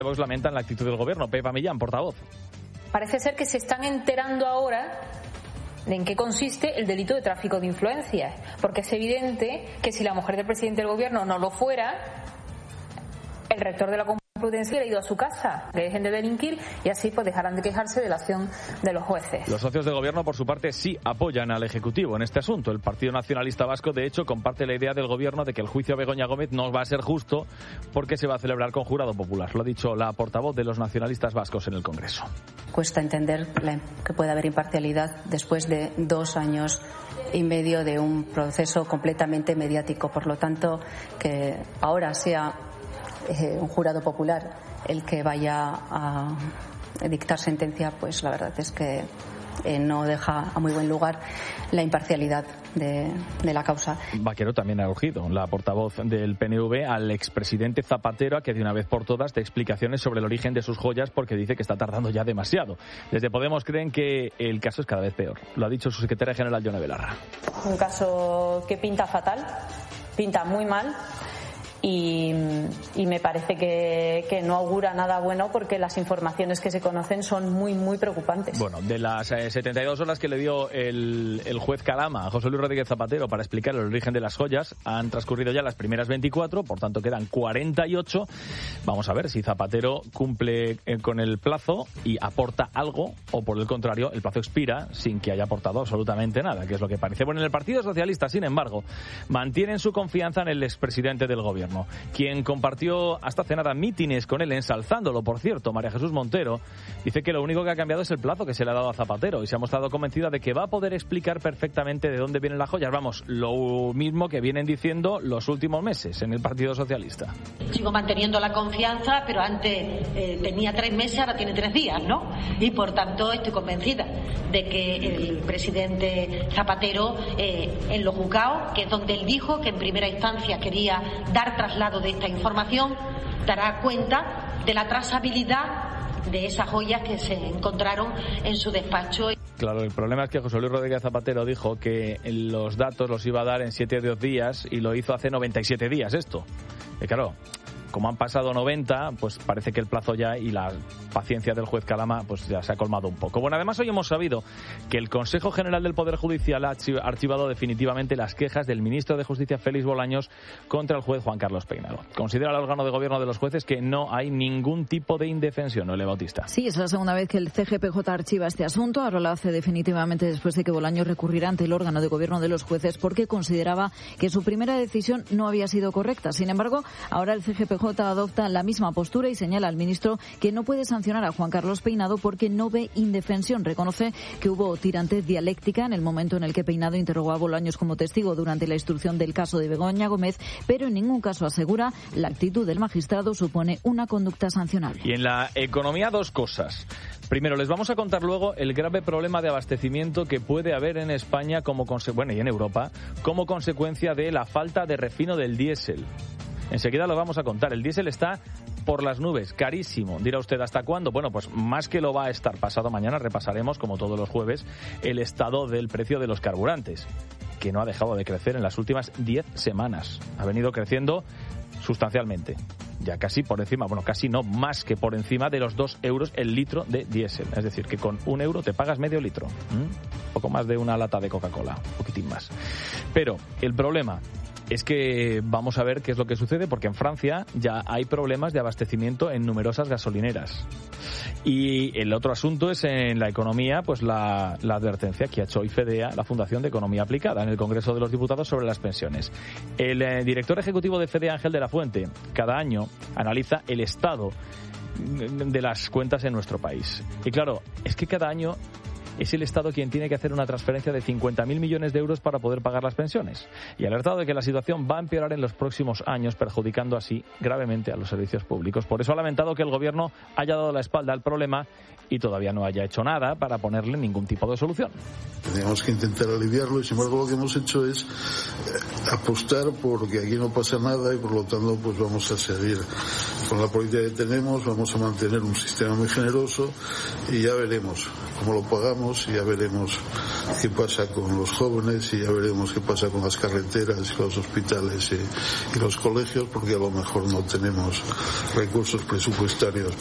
Vox lamentan la actitud del gobierno. Pepa Millán, portavoz. Parece ser que se están enterando ahora de en qué consiste el delito de tráfico de influencias, porque es evidente que si la mujer del presidente del gobierno no lo fuera, el rector de la Complutense hubiera ido a su casa, que dejen de delinquir y así pues dejarán de quejarse de la acción de los jueces. Los socios de gobierno, por su parte, sí apoyan al Ejecutivo en este asunto. El Partido Nacionalista Vasco, de hecho, comparte la idea del gobierno de que el juicio a Begoña Gómez no va a ser justo porque se va a celebrar con jurado popular. Lo ha dicho la portavoz de los nacionalistas vascos en el Congreso. Cuesta entender que pueda haber imparcialidad después de 2 años y medio de un proceso completamente mediático. Por lo tanto, que ahora sea un jurado popular el que vaya a dictar sentencia, pues la verdad es que no deja a muy buen lugar la imparcialidad de la causa. Vaquero también ha urgido, la portavoz del PNV, al expresidente Zapatero a que de una vez por todas dé explicaciones sobre el origen de sus joyas, porque dice que está tardando ya demasiado. Desde Podemos creen que el caso es cada vez peor. Lo ha dicho su secretaria general, Yone Belarra. Un caso que pinta fatal, pinta muy mal. Y me parece que no augura nada bueno porque las informaciones que se conocen son muy, muy preocupantes. Bueno, de las 72 horas que le dio el juez Calama a José Luis Rodríguez Zapatero para explicar el origen de las joyas, han transcurrido ya las primeras 24, por tanto quedan 48. Vamos a ver si Zapatero cumple con el plazo y aporta algo, o por el contrario, el plazo expira sin que haya aportado absolutamente nada, que es lo que parece. Bueno, en el Partido Socialista, sin embargo, mantienen su confianza en el expresidente del gobierno, quien compartió hasta hace nada mítines con él, ensalzándolo, por cierto. María Jesús Montero dice que lo único que ha cambiado es el plazo que se le ha dado a Zapatero y se ha mostrado convencida de que va a poder explicar perfectamente de dónde vienen las joyas. Vamos, lo mismo que vienen diciendo los últimos meses en el Partido Socialista. Sigo manteniendo la confianza, pero antes tenía 3 meses, ahora tiene 3 días, ¿no? Y por tanto estoy convencida de que el presidente Zapatero, en los juzgados, que es donde él dijo que en primera instancia quería dar traslado de esta información, dará cuenta de la trazabilidad de esas joyas que se encontraron en su despacho. Claro, el problema es que José Luis Rodríguez Zapatero dijo que los datos los iba a dar en 7 o 10 días y lo hizo hace 97 días esto. Y claro, como han pasado 90, pues parece que el plazo ya y la paciencia del juez Calama pues ya se ha colmado un poco. Bueno, además hoy hemos sabido que el Consejo General del Poder Judicial ha archivado definitivamente las quejas del ministro de Justicia Félix Bolaños contra el juez Juan Carlos Peinado. Considera el órgano de gobierno de los jueces que no hay ningún tipo de indefensión, ¿no, Ele Bautista? Sí, es la segunda vez que el CGPJ archiva este asunto. Ahora lo hace definitivamente después de que Bolaños recurriera ante el órgano de gobierno de los jueces porque consideraba que su primera decisión no había sido correcta. Sin embargo, ahora el CGPJ adopta la misma postura y señala al ministro que no puede sancionar a Juan Carlos Peinado porque no ve indefensión. Reconoce que hubo tirantez dialéctica en el momento en el que Peinado interrogó a Bolaños como testigo durante la instrucción del caso de Begoña Gómez, pero en ningún caso, asegura, la actitud del magistrado supone una conducta sancionable. Y en la economía, 2 cosas. Primero, les vamos a contar luego el grave problema de abastecimiento que puede haber en España y en Europa como consecuencia de la falta de refino del diésel. Enseguida lo vamos a contar. El diésel está por las nubes, carísimo. Dirá usted, ¿hasta cuándo? Bueno, pues más que lo va a estar. Pasado mañana repasaremos, como todos los jueves, el estado del precio de los carburantes, que no ha dejado de crecer en las últimas 10 semanas. Ha venido creciendo sustancialmente. Ya casi por encima, casi no, más que por encima de los 2 euros el litro de diésel. Es decir, que con 1 euro te pagas medio litro. Poco más de una lata de Coca-Cola, un poquitín más. Pero el problema es que vamos a ver qué es lo que sucede, porque en Francia ya hay problemas de abastecimiento en numerosas gasolineras. Y el otro asunto es en la economía, pues la advertencia que ha hecho hoy FEDEA, la Fundación de Economía Aplicada, en el Congreso de los Diputados sobre las pensiones. El director ejecutivo de FEDEA, Ángel de la Fuente, cada año analiza el estado de las cuentas en nuestro país. Y claro, es que cada año es el Estado quien tiene que hacer una transferencia de 50.000 millones de euros para poder pagar las pensiones. Y alertado de que la situación va a empeorar en los próximos años, perjudicando así gravemente a los servicios públicos. Por eso ha lamentado que el Gobierno haya dado la espalda al problema y todavía no haya hecho nada para ponerle ningún tipo de solución. Teníamos que intentar aliviarlo y sin embargo lo que hemos hecho es apostar porque aquí no pasa nada y por lo tanto pues vamos a seguir con la política que tenemos, vamos a mantener un sistema muy generoso y ya veremos cómo lo pagamos. vamos y ya veremos qué pasa con los jóvenes y ya veremos qué pasa con las carreteras, los hospitales y los colegios, porque a lo mejor no tenemos recursos presupuestarios